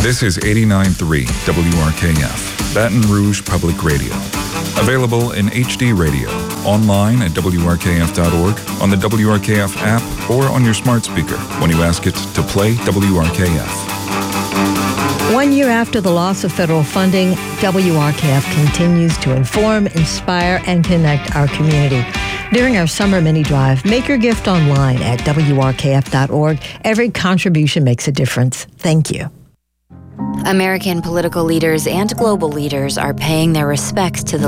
This is 89.3 WRKF, Baton Rouge Public Radio. Available in HD radio, online at WRKF.org, on the WRKF app, or on your smart speaker when you ask it to play WRKF. 1 year after the loss of federal funding, WRKF continues to inform, inspire, and connect our community. During our summer mini drive, make your gift online at WRKF.org. Every contribution makes a difference. Thank you. American political leaders and global leaders are paying their respects to the